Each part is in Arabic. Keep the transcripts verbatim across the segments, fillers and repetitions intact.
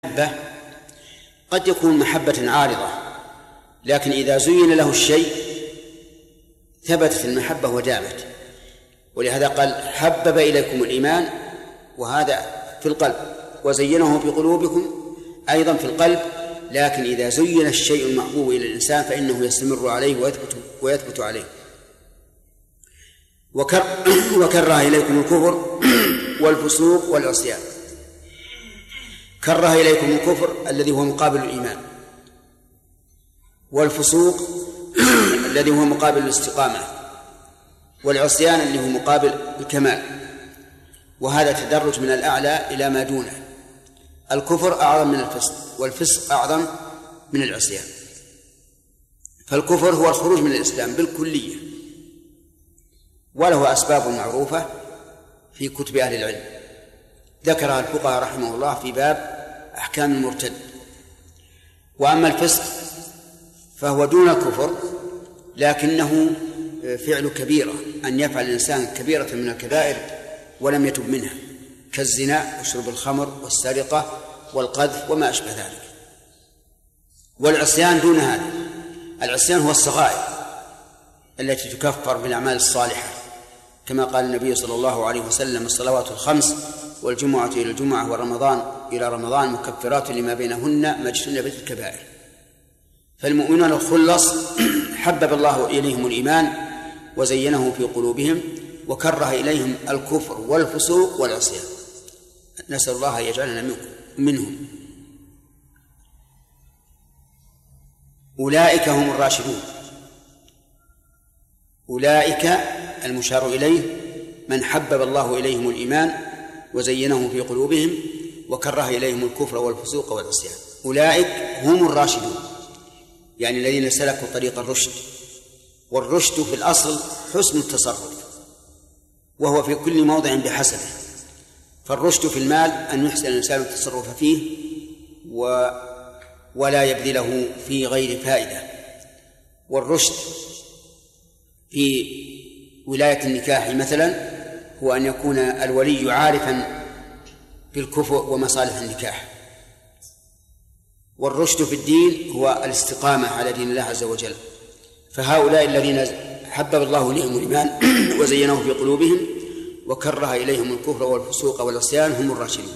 المحبة قد يكون محبة عارضة، لكن إذا زين له الشيء ثبتت المحبة ودامت. ولهذا قال حبب إليكم الإيمان، وهذا في القلب، وزينه في قلوبكم أيضا في القلب. لكن إذا زين الشيء المحبوب إلى الإنسان فإنه يستمر عليه ويثبت, ويثبت عليه. وكر وكره إليكم الكفر والفسوق والعصيان. كره إليكم الكفر الذي هو مقابل الإيمان، والفسوق الذي هو مقابل الاستقامة، والعصيان اللي هو مقابل الكمال. وهذا تدرج من الأعلى إلى ما دونه. الكفر أعظم من الفسق، والفسق أعظم من العصيان. فالكفر هو الخروج من الإسلام بالكلية، وله أسباب معروفة في كتب أهل العلم ذكرها الفقهاء رحمه الله في باب أحكام المرتد. وأما الفسق فهو دون الكفر، لكنه فعل كبيرة، أن يفعل الإنسان كبيرة من الكبائر ولم يتب منها، كالزنا وشرب الخمر والسرقة والقذف وما أشبه ذلك. والعصيان دون هذا. العصيان هو الصغائر التي تكفر بالأعمال الصالحة، كما قال النبي صلى الله عليه وسلم: الصلوات الخمس والجمعة إلى الجمعة ورمضان إلى رمضان مكفرات لما بينهن ما اجتنبت الكبائر. فالمؤمنون الخلص حبب الله إليهم الإيمان وزينه في قلوبهم، وكره إليهم الكفر والفسوق والعصيان. نسأل الله أن يجعلنا منهم. أولئك هم الراشدون. أولئك المشار إليه من حبب الله إليهم الإيمان وزينه في قلوبهم وكره إليهم الكفر والفسوق والعصيان. أولئك هم الراشدون، يعني الذين سلكوا طريق الرشد. والرشد في الأصل حسن التصرف، وهو في كل موضع بحسبه. فالرشد في المال أن يحسن الإنسان التصرف فيه و ولا يبذله في غير فائدة. والرشد في ولاية النكاح مثلا هو أن يكون الولي عارفا بالكفء ومصالح النكاح. والرشد في الدين هو الاستقامة على دين الله عز وجل. فهؤلاء الذين حبب الله إليهم الإيمان وزينه في قلوبهم وكره إليهم الكفر والفسوق والعصيان هم الراشدون.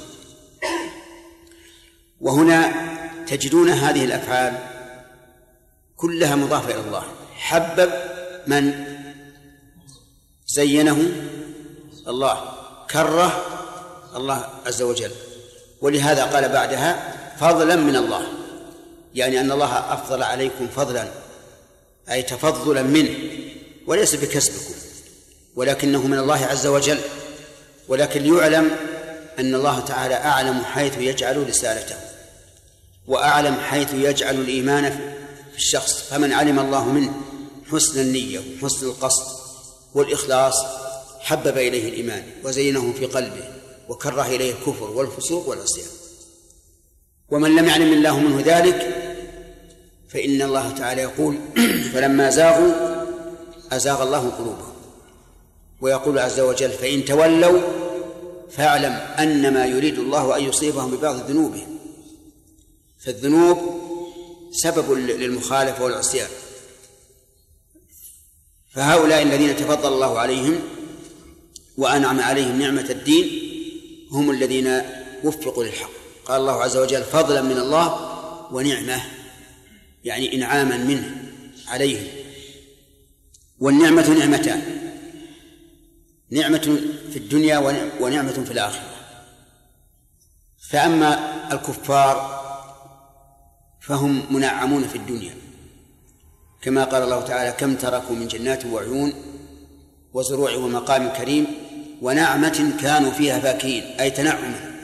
وهنا تجدون هذه الأفعال كلها مضافة إلى الله. حبب من زينه الله، كره الله عز وجل. ولهذا قال بعدها فضلا من الله، يعني أن الله أفضل عليكم فضلا، أي تفضلا منه، وليس بكسبكم، ولكنه من الله عز وجل. ولكن ليعلم أن الله تعالى أعلم حيث يجعل رسالته، وأعلم حيث يجعل الإيمان في الشخص. فمن علم الله منه حسن النية وحسن القصد والإخلاص حبب إليه الإيمان وزينه في قلبه وكره إليه الكفر والفسوق والعصيان. ومن لم يعلم الله منه ذلك فإن الله تعالى يقول فلما زاغوا أزاغ الله قلوبهم. ويقول عز وجل فإن تولوا فاعلم أنما يريد الله أن يصيبهم ببعض ذنوبهم. فالذنوب سبب للمخالفة والعصيان. فهؤلاء الذين تفضل الله عليهم وأنعم عليهم نعمة الدين هم الذين وفقوا للحق. قال الله عز وجل فضلا من الله ونعمة، يعني إنعاما منه عليهم. والنعمة نعمتان: نعمة في الدنيا ونعمة في الآخرة. فأما الكفار فهم منعمون في الدنيا، كما قال الله تعالى كم تركوا من جنات وعيون وزروع ومقام كريم ونعمة كانوا فيها فاكهين، أي تنعما.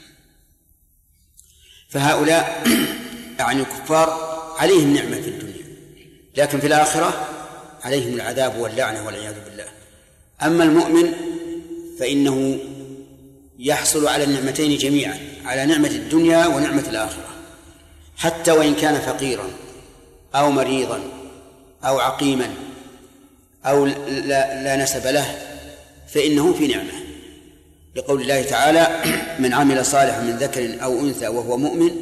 فهؤلاء يعني الكفار عليهم نعمة في الدنيا، لكن في الآخرة عليهم العذاب واللعنة والعياذ بالله. أما المؤمن فإنه يحصل على النعمتين جميعا، على نعمة الدنيا ونعمة الآخرة، حتى وإن كان فقيرا أو مريضا أو عقيما أو لا, لا نسب له فإنه في نعمة. لقول الله تعالى: من عمل صالحا من ذكر أو أنثى وهو مؤمن